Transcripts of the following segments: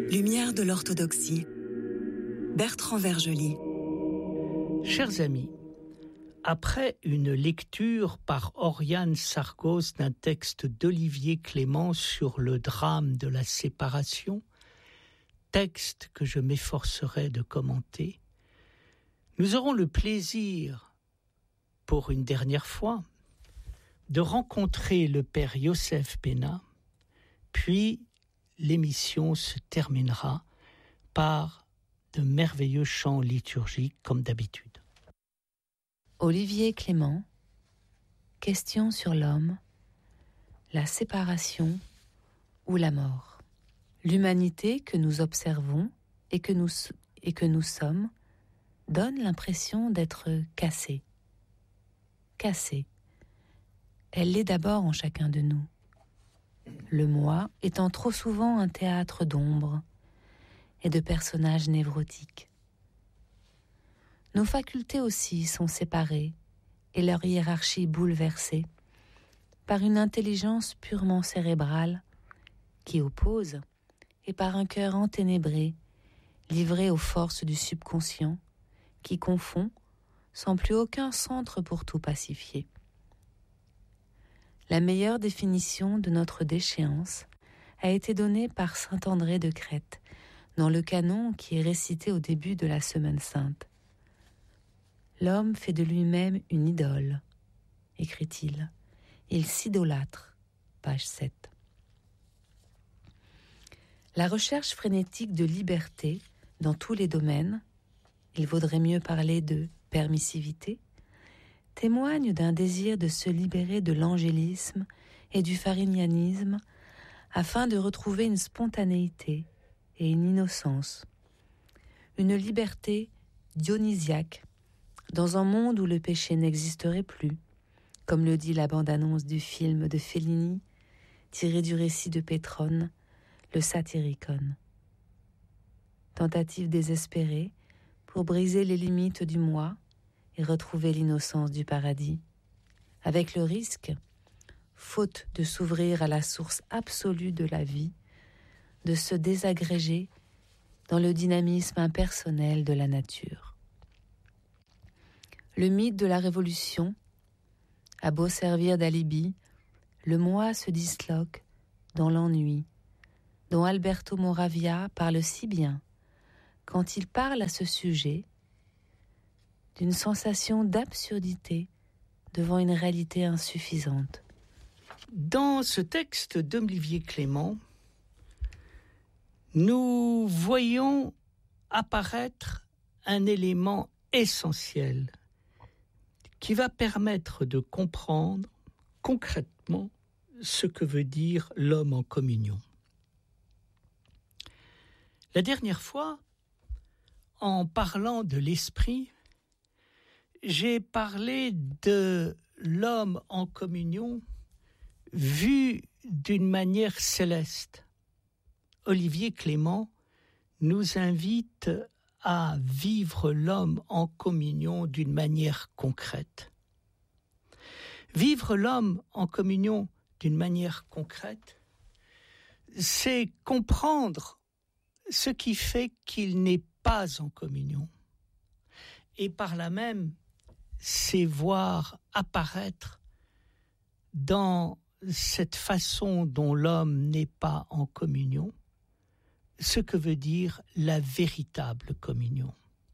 Lumière de l'orthodoxie. Bertrand Vergely. Chers amis, après une lecture par Oriane Sargos d'un texte d'Olivier Clément sur le drame de la séparation, texte que je m'efforcerai de commenter, nous aurons le plaisir, pour une dernière fois, de rencontrer le père Yosef Pena, puis l'émission se terminera par de merveilleux chants liturgiques comme d'habitude. Olivier Clément, question sur l'homme, la séparation ou la mort. L'humanité que nous observons et que nous sommes donne l'impression d'être cassée. Cassée. Elle l'est d'abord en chacun de nous. Le moi étant trop souvent un théâtre d'ombre et de personnages névrotiques. Nos facultés aussi sont séparées et leur hiérarchie bouleversée par une intelligence purement cérébrale qui oppose et par un cœur enténébré, livré aux forces du subconscient qui confond sans plus aucun centre pour tout pacifier. La meilleure définition de notre déchéance a été donnée par saint André de Crète dans le canon qui est récité au début de la Semaine sainte. L'homme fait de lui-même une idole, écrit-il. Il s'idolâtre, page 7. La recherche frénétique de liberté dans tous les domaines, il vaudrait mieux parler de permissivité, témoigne d'un désir de se libérer de l'angélisme et du farinianisme afin de retrouver une spontanéité et une innocence, une liberté dionysiaque dans un monde où le péché n'existerait plus, comme le dit la bande-annonce du film de Fellini, tiré du récit de Pétrone, le Satyricon. Tentative désespérée pour briser les limites du moi et retrouver l'innocence du paradis, avec le risque, faute de s'ouvrir à la source absolue de la vie, de se désagréger dans le dynamisme impersonnel de la nature. Le mythe de la révolution a beau servir d'alibi, le moi se disloque dans l'ennui, dont Alberto Moravia parle si bien quand il parle à ce sujet d'une sensation d'absurdité devant une réalité insuffisante. Dans ce texte d'Olivier Clément, nous voyons apparaître un élément essentiel qui va permettre de comprendre concrètement ce que veut dire l'homme en communion. La dernière fois, en parlant de l'esprit, j'ai parlé de l'homme en communion vu d'une manière céleste. Olivier Clément nous invite à vivre l'homme en communion d'une manière concrète. Vivre l'homme en communion d'une manière concrète, c'est comprendre ce qui fait qu'il n'est pas en communion. Et par là même, c'est voir apparaître dans cette façon dont l'homme n'est pas en communion ce que veut dire la véritable communion.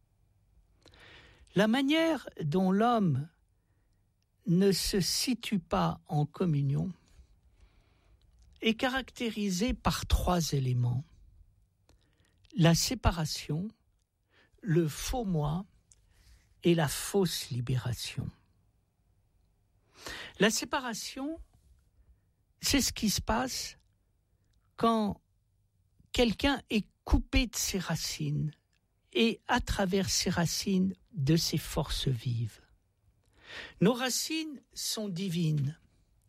La manière dont l'homme ne se situe pas en communion est caractérisée par 3 éléments. La séparation, le faux moi et la fausse libération. La séparation, c'est ce qui se passe quand quelqu'un est coupé de ses racines et à travers ses racines de ses forces vives. Nos racines sont divines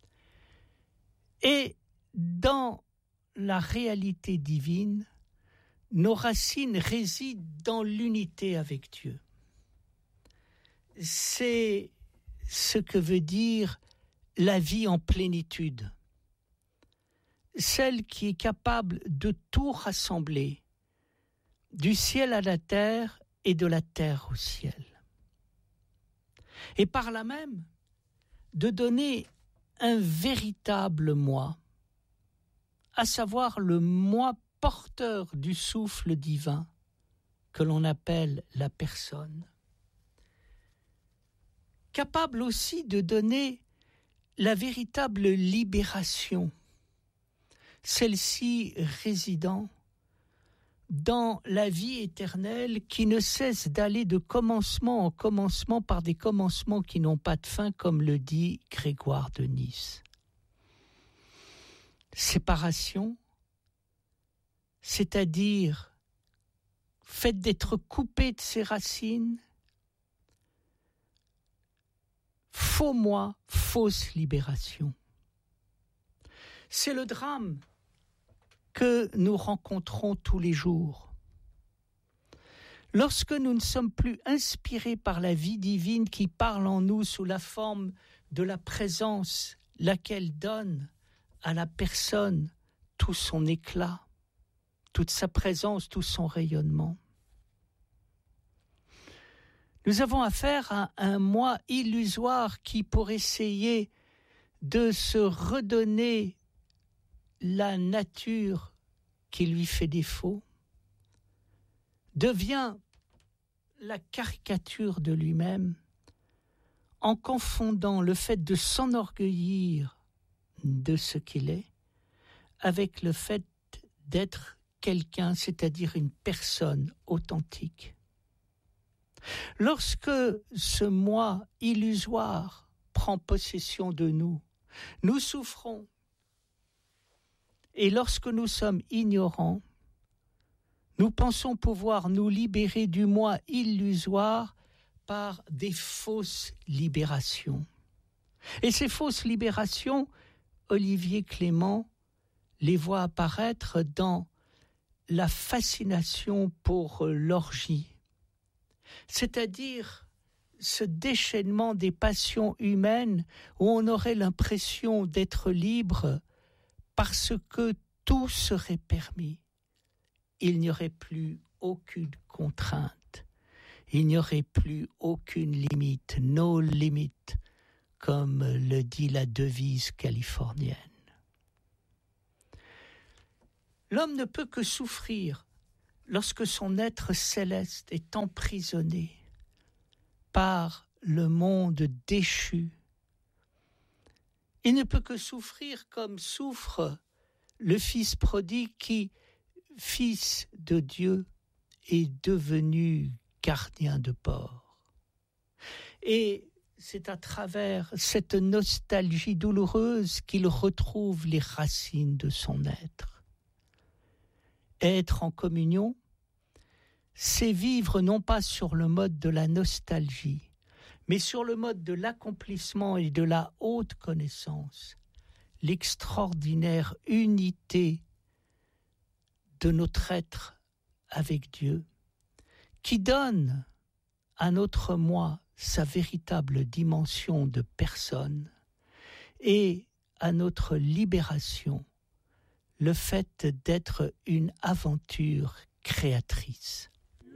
et dans la réalité divine, nos racines résident dans l'unité avec Dieu. C'est ce que veut dire la vie en plénitude. Celle qui est capable de tout rassembler du ciel à la terre et de la terre au ciel. Et par là même, de donner un véritable moi, à savoir le moi porteur du souffle divin que l'on appelle la personne, capable aussi de donner la véritable libération, celle-ci résidant dans la vie éternelle qui ne cesse d'aller de commencement en commencement par des commencements qui n'ont pas de fin, comme le dit Grégoire de Nice. Séparation, c'est-à-dire fait d'être coupé de ses racines, faux moi, fausse libération. C'est le drame que nous rencontrons tous les jours. Lorsque nous ne sommes plus inspirés par la vie divine qui parle en nous sous la forme de la présence, laquelle donne à la personne tout son éclat, toute sa présence, tout son rayonnement. Nous avons affaire à un moi illusoire qui, pour essayer de se redonner la nature qui lui fait défaut, devient la caricature de lui-même en confondant le fait de s'enorgueillir de ce qu'il est avec le fait d'être quelqu'un, c'est-à-dire une personne authentique. Lorsque ce moi illusoire prend possession de nous, nous souffrons. Et lorsque nous sommes ignorants, nous pensons pouvoir nous libérer du moi illusoire par des fausses libérations. Et ces fausses libérations, Olivier Clément les voit apparaître dans la fascination pour l'orgie, c'est-à-dire ce déchaînement des passions humaines où on aurait l'impression d'être libre parce que tout serait permis. Il n'y aurait plus aucune contrainte, il n'y aurait plus aucune limite, no limit, comme le dit la devise californienne. L'homme ne peut que souffrir lorsque son être céleste est emprisonné par le monde déchu. Il ne peut que souffrir comme souffre le fils prodigue qui, fils de Dieu, est devenu gardien de porc. Et c'est à travers cette nostalgie douloureuse qu'il retrouve les racines de son être. Être en communion, c'est vivre non pas sur le mode de la nostalgie, mais sur le mode de l'accomplissement et de la haute connaissance, l'extraordinaire unité de notre être avec Dieu, qui donne à notre moi sa véritable dimension de personne et à notre libération le fait d'être une aventure créatrice.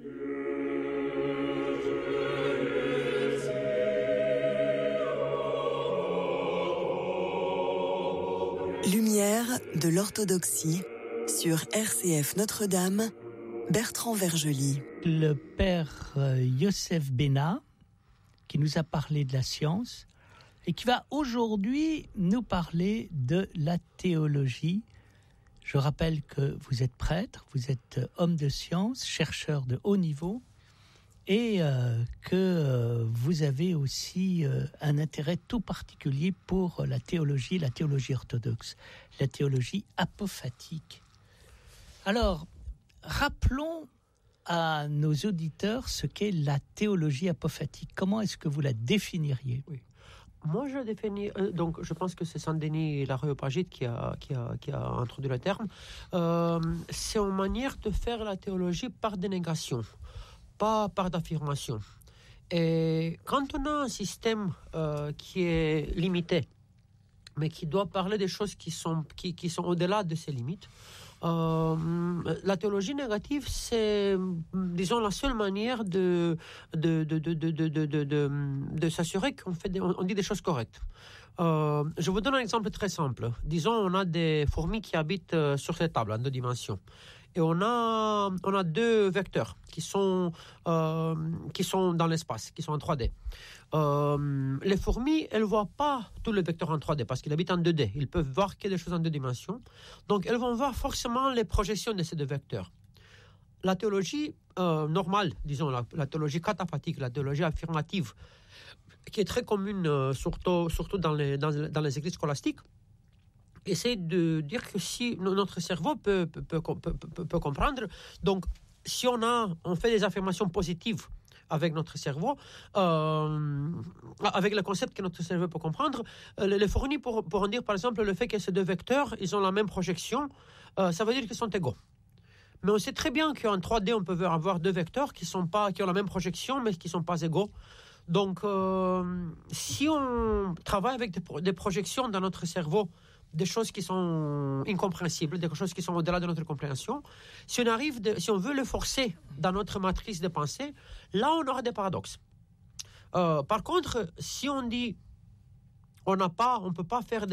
Lumière de l'orthodoxie sur RCF Notre-Dame, Bertrand Vergely. Le père Yosef Béna, qui nous a parlé de la science et qui va aujourd'hui nous parler de la théologie. Je rappelle que vous êtes prêtre, vous êtes homme de science, chercheur de haut niveau et que vous avez aussi un intérêt tout particulier pour la théologie orthodoxe, la théologie apophatique. Alors, rappelons à nos auditeurs ce qu'est la théologie apophatique. Comment est-ce que vous la définiriez ? Oui. Moi, je définis. Donc, je pense que c'est Saint-Denis l'Aréopagite qui a introduit le terme. C'est une manière de faire la théologie par dénégation, pas par d'affirmation. Et quand on a un système qui est limité, mais qui doit parler des choses qui sont au-delà de ses limites, La théologie négative, c'est, disons, la seule manière de s'assurer on dit des choses correctes. Je vous donne un exemple très simple. Disons, on a des fourmis qui habitent sur cette table en 2 dimensions. Et on a 2 vecteurs qui sont dans l'espace, qui sont en 3D. Les fourmis, elles ne voient pas tous les vecteurs en 3D parce qu'ils habitent en 2D. Ils peuvent voir que des choses en 2 dimensions. Donc, elles vont voir forcément les projections de ces 2 vecteurs. La théologie normale, disons, la théologie cataphatique, la théologie affirmative, qui est très commune, surtout dans les églises scolastiques, essaie de dire que si notre cerveau peut comprendre, donc si on fait des affirmations positives avec notre cerveau, avec le concept que notre cerveau peut comprendre, les fourmis pourront dire par exemple le fait que ces 2 vecteurs, ils ont la même projection, ça veut dire qu'ils sont égaux. Mais on sait très bien qu'en 3D, on peut avoir 2 vecteurs qui ont la même projection, mais qui ne sont pas égaux. Donc, si on travaille avec des projections dans notre cerveau, des choses qui sont incompréhensibles, des choses qui sont au-delà de notre compréhension, si on veut le forcer dans notre matrice de pensée, là, on aura des paradoxes. Par contre, si on dit on peut pas faire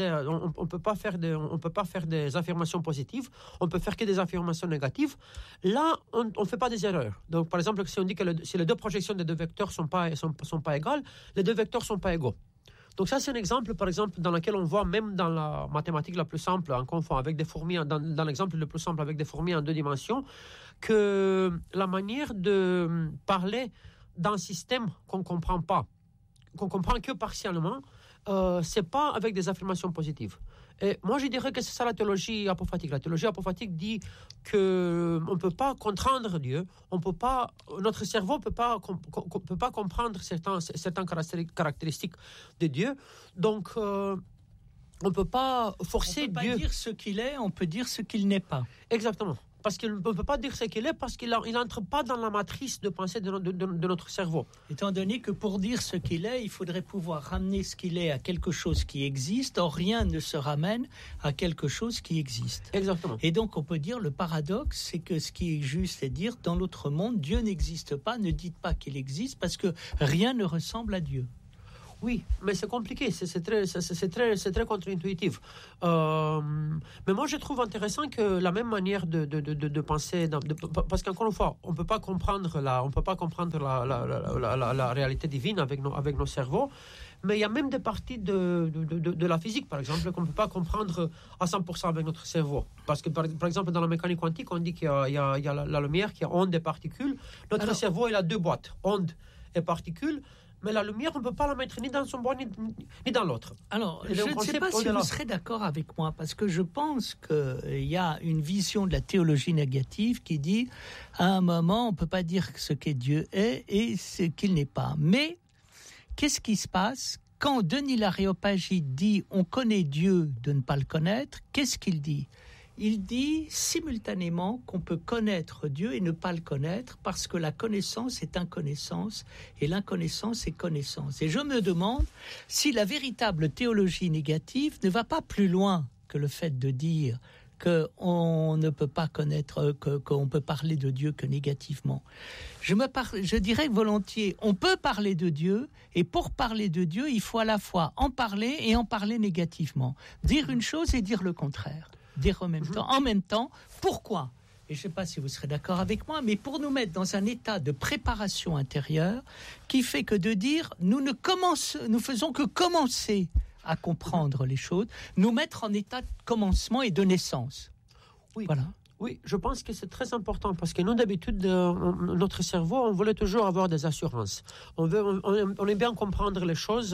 des affirmations positives, on peut faire que des affirmations négatives. Là, on fait pas des erreurs. Donc, par exemple, si on dit que si les 2 projections des 2 vecteurs sont pas égales, les 2 vecteurs sont pas égaux. Donc ça, c'est un exemple, par exemple, dans lequel on voit même dans la mathématique la plus simple, en confond avec des fourmis, dans l'exemple le plus simple avec des fourmis en 2 dimensions, que la manière de parler d'un système qu'on comprend que partiellement, c'est pas avec des affirmations positives. Et moi, je dirais que c'est ça la théologie apophatique. La théologie apophatique dit qu'on ne peut pas contraindre Dieu, notre cerveau ne peut pas comprendre certaines caractéristiques de Dieu. Donc, on ne peut pas forcer Dieu. On ne peut pas dire ce qu'il est, on peut dire ce qu'il n'est pas. Exactement. Parce qu'il ne peut pas dire ce qu'il est, parce qu'il n'entre pas dans la matrice de pensée de notre cerveau. Étant donné que pour dire ce qu'il est, il faudrait pouvoir ramener ce qu'il est à quelque chose qui existe. Or, rien ne se ramène à quelque chose qui existe. Exactement. Et donc, on peut dire, le paradoxe, c'est que ce qui est juste, c'est dire, dans l'autre monde, Dieu n'existe pas, ne dites pas qu'il existe, parce que rien ne ressemble à Dieu. Oui, mais c'est compliqué, c'est très contre-intuitif. Mais moi, je trouve intéressant que la même manière de penser, parce qu'encore une fois, on peut pas comprendre la réalité divine avec nos cerveaux. Mais il y a même des parties de la physique, par exemple, qu'on ne peut pas comprendre à 100% avec notre cerveau. Parce que, par exemple, dans la mécanique quantique, on dit qu'il y a la lumière, qu'il y a onde et particules. Notre cerveau, il a 2 boîtes, onde et particules. Mais la lumière, on ne peut pas la mettre ni dans son boîte ni dans l'autre. Alors, je ne sais pas si vous serez d'accord avec moi, parce que je pense qu'il y a une vision de la théologie négative qui dit, à un moment, on ne peut pas dire ce qu'est Dieu est et ce qu'il n'est pas. Mais, qu'est-ce qui se passe quand Denis l'Aréopagite dit « on connaît Dieu de ne pas le connaître », qu'est-ce qu'il dit ? Il dit simultanément qu'on peut connaître Dieu et ne pas le connaître parce que la connaissance est inconnaissance et l'inconnaissance est connaissance. Et je me demande si la véritable théologie négative ne va pas plus loin que le fait de dire qu'on ne peut pas connaître, qu'on peut parler de Dieu que négativement. Je dirais volontiers, on peut parler de Dieu, et pour parler de Dieu, il faut à la fois en parler et en parler négativement. Dire une chose et dire le contraire. Dire en même temps, pourquoi ? Et je ne sais pas si vous serez d'accord avec moi, mais pour nous mettre dans un état de préparation intérieure qui fait que de dire, nous faisons que commencer à comprendre les choses, nous mettre en état de commencement et de naissance. Oui. Voilà. Oui, je pense que c'est très important parce que nous, d'habitude, notre cerveau, on voulait toujours avoir des assurances. On aime bien comprendre les choses,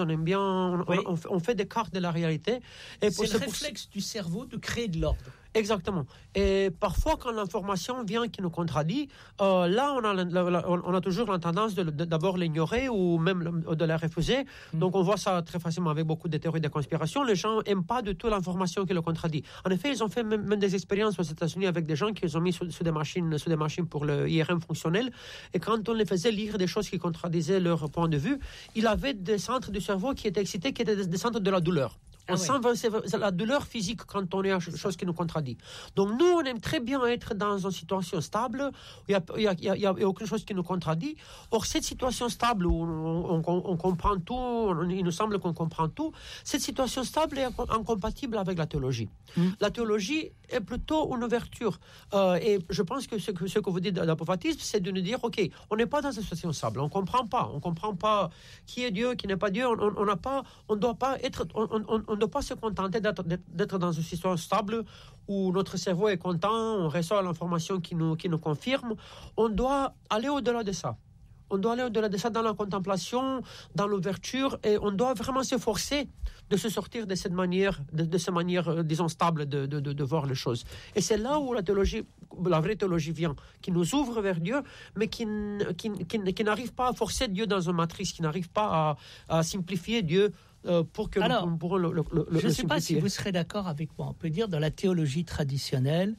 on fait des cartes de la réalité. Et c'est le réflexe du cerveau de créer de l'ordre. Exactement. Et parfois, quand l'information vient qui nous contredit, là, on a toujours la tendance d'abord l'ignorer ou même de la refuser. Donc, on voit ça très facilement avec beaucoup de théories de conspiration. Les gens n'aiment pas du tout l'information qui le contredit. En effet, ils ont fait même des expériences aux États-Unis avec des gens qu'ils ont mis sous des machines pour le IRM fonctionnel. Et quand on les faisait lire des choses qui contredisaient leur point de vue, il avait des centres du cerveau qui étaient excités, qui étaient des centres de la douleur. On sent la douleur physique quand on est à quelque chose qui nous contradit. Donc nous, on aime très bien être dans une situation stable, où il n'y a aucune chose qui nous contradit. Or, cette situation stable où on comprend tout, il nous semble qu'on comprend tout, cette situation stable est incompatible avec la théologie. La théologie est plutôt une ouverture. Et je pense que ce que vous dites d'apophatisme, c'est de nous dire, OK, on n'est pas dans une situation stable, on ne comprend pas qui est Dieu, qui n'est pas Dieu, on ne doit pas se contenter d'être dans une situation stable où notre cerveau est content, on reçoit l'information qui nous confirme. On doit aller au-delà de ça. On doit aller au-delà de ça dans la contemplation, dans l'ouverture, et on doit vraiment s'efforcer de se sortir de cette manière, disons, stable de voir les choses. Et c'est là où la vraie théologie vient, qui nous ouvre vers Dieu, mais qui n'arrive pas à forcer Dieu dans une matrice, qui n'arrive pas à simplifier Dieu pour que nous pourrons le je ne sais pas si vous serez d'accord avec moi. On peut dire dans la théologie traditionnelle,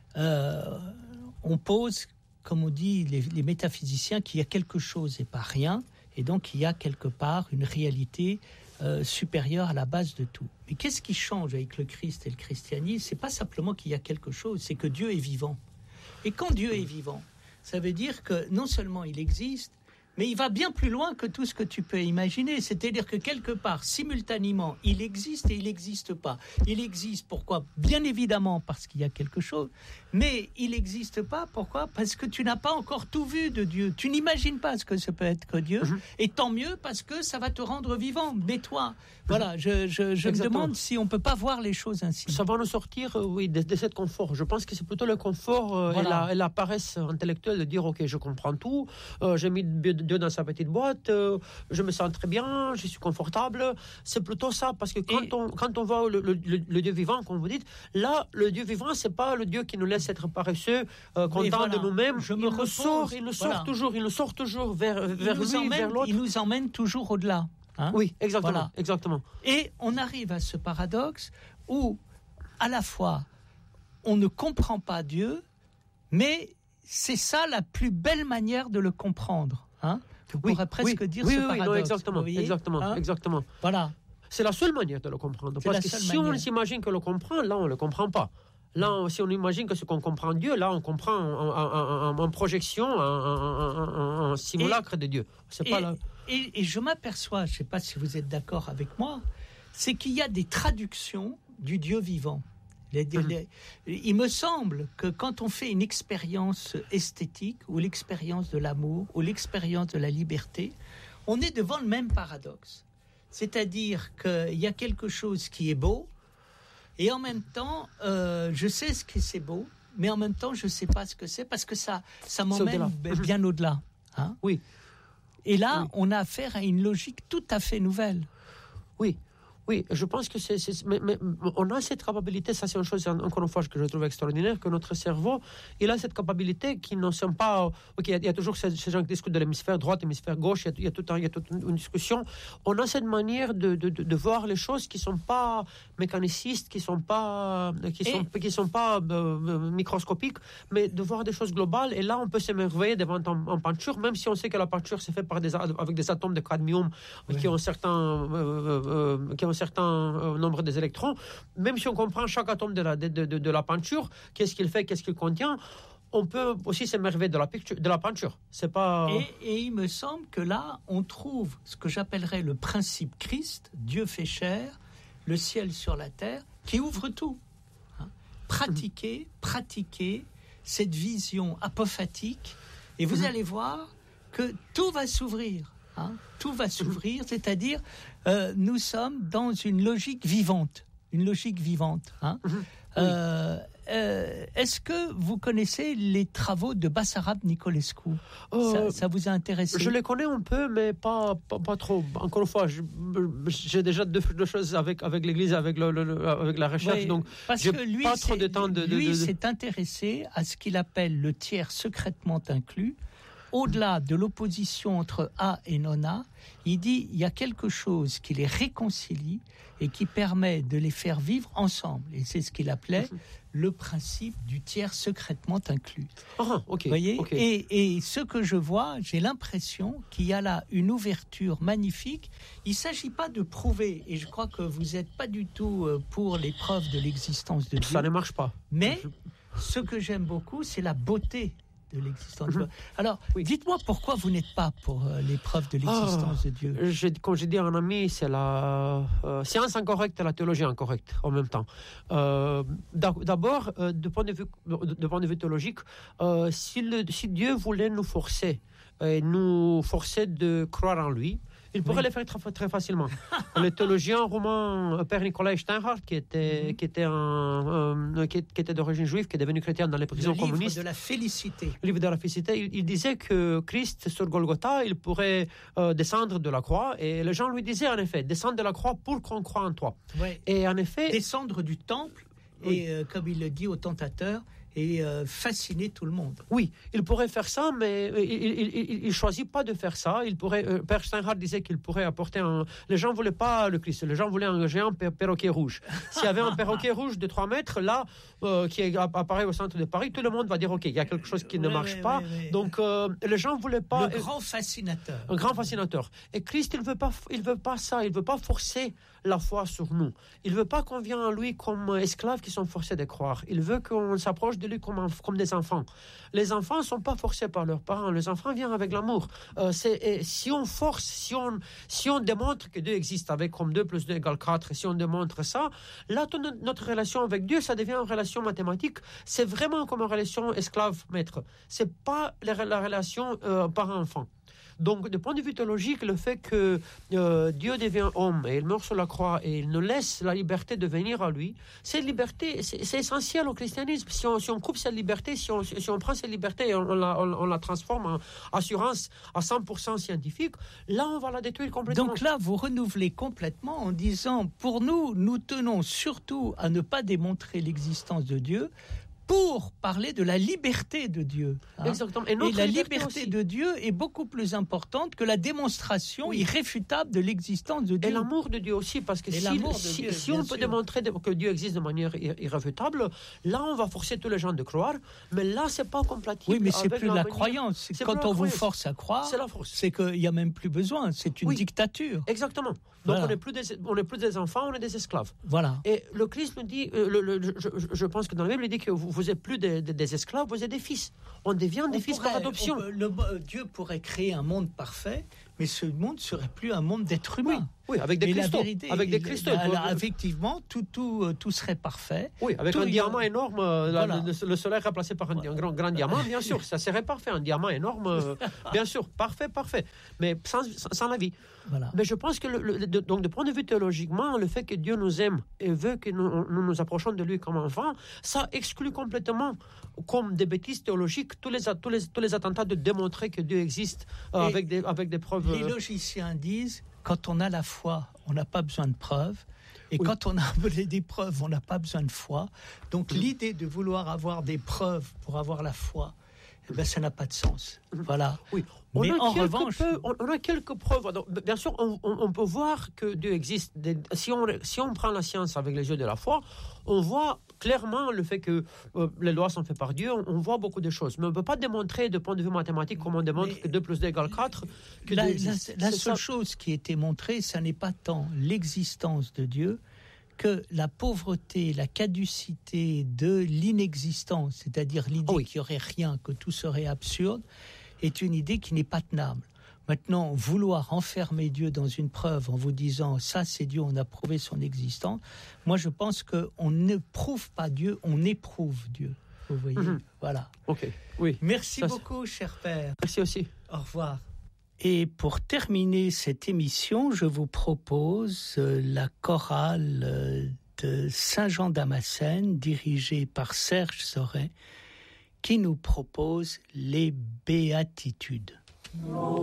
on pose, comme on dit les métaphysiciens, qu'il y a quelque chose et pas rien, et donc il y a quelque part une réalité supérieure à la base de tout. Mais qu'est-ce qui change avec le Christ et le christianisme ? C'est pas simplement qu'il y a quelque chose, c'est que Dieu est vivant. Et quand Dieu est vivant, ça veut dire que non seulement il existe, mais il va bien plus loin que tout ce que tu peux imaginer. C'est-à-dire que quelque part, simultanément, il existe et il n'existe pas. Il existe, pourquoi ? Bien évidemment parce qu'il y a quelque chose, mais il n'existe pas, pourquoi ? Parce que tu n'as pas encore tout vu de Dieu. Tu n'imagines pas ce que ça peut être que Dieu, et tant mieux parce que ça va te rendre vivant. Mais toi, voilà, je me demande si on ne peut pas voir les choses ainsi. Ça va nous sortir, de ce confort. Je pense que c'est plutôt le confort et la paresse intellectuelle de dire, OK, je comprends tout, j'ai mis Dieu dans sa petite boîte, je me sens très bien, je suis confortable. C'est plutôt ça, parce que quand on voit le Dieu vivant, comme vous dites, là, le Dieu vivant, c'est pas le Dieu qui nous laisse être paresseux, contents de nous-mêmes. Il nous sort toujours vers lui, vers l'autre. Il nous emmène toujours au-delà. Hein? Oui, exactement. Et on arrive à ce paradoxe où, à la fois, on ne comprend pas Dieu, mais c'est ça la plus belle manière de le comprendre. Hein? On pourrait presque dire ce paradoxe. Exactement. Voilà. C'est la seule manière de le comprendre. Parce que si on s'imagine que le comprend, là, on ne le comprend pas. Là, si on imagine que ce qu'on comprend Dieu, là, on comprend en projection, un simulacre de Dieu. Et je m'aperçois, je ne sais pas si vous êtes d'accord avec moi, c'est qu'il y a des traductions du Dieu vivant. Il me semble que quand on fait une expérience esthétique, ou l'expérience de l'amour, ou l'expérience de la liberté, on est devant le même paradoxe. C'est-à-dire qu'il y a quelque chose qui est beau, et en même temps, je sais ce que c'est beau, mais en même temps, je ne sais pas ce que c'est, parce que ça m'emmène bien au-delà. Hein? Oui. Et là, on a affaire à une logique tout à fait nouvelle. Oui, je pense que mais on a cette capacité, ça c'est une chose, encore une fois, que je trouve extraordinaire, que notre cerveau, il a cette capacité qui ne sont pas... Ok, il y a toujours ces gens qui discutent de l'hémisphère droit, l'hémisphère gauche, il y a toute une discussion. On a cette manière de voir les choses qui ne sont pas mécanicistes, qui ne sont pas, microscopiques, mais de voir des choses globales. Et là, on peut s'émerveiller devant en peinture, même si on sait que la peinture s'est faite avec des atomes de cadmium qui ont certain nombre des électrons, même si on comprend chaque atome de la peinture, qu'est-ce qu'il fait, qu'est-ce qu'il contient, on peut aussi s'émerveiller de la peinture. C'est pas... et il me semble que là, on trouve ce que j'appellerais le principe Christ, Dieu fait chair, le ciel sur la terre, qui ouvre tout. Hein? Pratiquer cette vision apophatique, et vous allez voir que tout va s'ouvrir. Hein? Tout va s'ouvrir, c'est-à-dire nous sommes dans une logique vivante. Hein? Est-ce que vous connaissez les travaux de Basarab Nicolescu ? Ça vous a intéressé ? Je les connais un peu, mais pas trop. Encore une fois, j'ai déjà deux choses avec l'Église, avec la recherche, donc j'ai pas trop de temps de... Lui s'est intéressé à ce qu'il appelle le tiers secrètement inclus, au-delà de l'opposition entre A et non-A, il dit il y a quelque chose qui les réconcilie et qui permet de les faire vivre ensemble. Et c'est ce qu'il appelait le principe du tiers secrètement inclus. Okay, voyez okay. Et ce que je vois, j'ai l'impression qu'il y a là une ouverture magnifique. Il ne s'agit pas de prouver, et je crois que vous n'êtes pas du tout pour les preuves de l'existence de Dieu. Ça ne marche pas. Mais ce que j'aime beaucoup, c'est la beauté de l'existence de Dieu. Alors, dites-moi pourquoi vous n'êtes pas pour les preuves de l'existence de Dieu. Comme je dis à un ami, c'est la science incorrecte et la théologie incorrecte en même temps. D'abord, de point de vue théologique, si Dieu voulait nous forcer de croire en lui, il pourrait le faire très, très facilement. Le théologien romain Père Nicolas Steinhardt, qui était d'origine juive, qui est devenu chrétien dans les prisons communistes. Le livre de la félicité. Le livre de la félicité, il disait que Christ, sur Golgotha, il pourrait descendre de la croix. Et les gens lui disaient, en effet, descendre de la croix pour qu'on croie en toi. Ouais. Et en effet... Descendre du temple, et comme il le dit au tentateur, et fasciner tout le monde. Oui, il pourrait faire ça, mais il choisit pas de faire ça. Il pourrait, Père Steinhardt disait qu'il pourrait apporter les gens voulaient pas le Christ, les gens voulaient un géant perroquet rouge. S'il y avait un perroquet rouge de 3 mètres, là, qui apparaît au centre de Paris, tout le monde va dire, OK, il y a quelque chose qui ne marche pas. Donc, les gens voulaient pas... Le grand fascinateur. Un grand fascinateur. Et Christ, il veut pas ça. Il veut pas forcer la foi sur nous. Il veut pas qu'on vienne à lui comme esclaves qui sont forcés de croire. Il veut qu'on s'approche de lui comme des enfants. Les enfants ne sont pas forcés par leurs parents. Les enfants viennent avec l'amour. Si on force, si on démontre que Dieu existe avec comme 2 + 2 = 4, si on démontre ça, là, notre relation avec Dieu, ça devient une relation mathématique. C'est vraiment comme une relation esclave-maître. C'est pas la relation parent-enfant. Donc, du point de vue théologique, le fait que Dieu devient homme et il meurt sur la croix et il nous laisse la liberté de venir à lui, cette liberté, c'est essentiel au christianisme. Si on coupe cette liberté, si on prend cette liberté et on la transforme en assurance à 100% scientifique, là, on va la détruire complètement. Donc là, vous renouvelez complètement en disant, pour nous tenons surtout à ne pas démontrer l'existence de Dieu, pour parler de la liberté de Dieu. Exactement. Et la liberté de Dieu est beaucoup plus importante que la démonstration irréfutable de l'existence de Dieu. Et l'amour de Dieu aussi, parce que si on peut démontrer que Dieu existe de manière irréfutable, là on va forcer tous les gens de croire, mais là c'est pas compatible. Oui, mais c'est plus la croyance. Quand on vous force à croire, c'est la force. C'est qu'il n'y a même plus besoin, c'est une dictature. Exactement. Donc on n'est plus des enfants, on est des esclaves. Voilà. Et le Christ nous dit, je pense que dans la Bible il dit que vous n'êtes plus des esclaves, vous êtes des fils. On devient des fils par adoption. Dieu pourrait créer un monde parfait, mais ce monde ne serait plus un monde d'êtres humains. Oui, avec des cristaux. Avec des cristaux. Effectivement, tout serait parfait. Oui, avec un diamant énorme, le soleil remplacé par un grand diamant, bien sûr, ça serait parfait. Un diamant énorme, bien sûr, parfait. Mais sans la vie. Voilà. Mais je pense que, donc, de point de vue théologiquement, le fait que Dieu nous aime et veut que nous nous approchons de lui comme enfants, ça exclut complètement, comme des bêtises théologiques, tous les attentats de démontrer que Dieu existe avec des preuves. Les logiciens disent, quand on a la foi, on n'a pas besoin de preuves. Et quand on a des preuves, on n'a pas besoin de foi. Donc l'idée de vouloir avoir des preuves pour avoir la foi, ça n'a pas de sens. Voilà. Oui. Mais en revanche, on a quelques preuves. Donc, bien sûr, on peut voir que Dieu existe. Si on prend la science avec les yeux de la foi, on voit clairement le fait que les lois sont faites par Dieu. On voit beaucoup de choses. Mais on ne peut pas démontrer de point de vue mathématique, comme on démontre que 2 + 2 = 4. La seule chose qui a été montrée, ça n'est pas tant l'existence de Dieu que la pauvreté, la caducité de l'inexistence, c'est-à-dire l'idée qu'il n'y aurait rien, que tout serait absurde, est une idée qui n'est pas tenable. Maintenant, vouloir enfermer Dieu dans une preuve en vous disant « ça c'est Dieu, on a prouvé son existence », moi je pense qu'on ne prouve pas Dieu, on éprouve Dieu. Vous voyez, voilà. Ok, oui. Merci beaucoup, cher Père. Merci aussi. Au revoir. Et pour terminer cette émission, je vous propose la chorale de Saint-Jean-Damascène, dirigée par Serge Sauret, qui nous propose les béatitudes.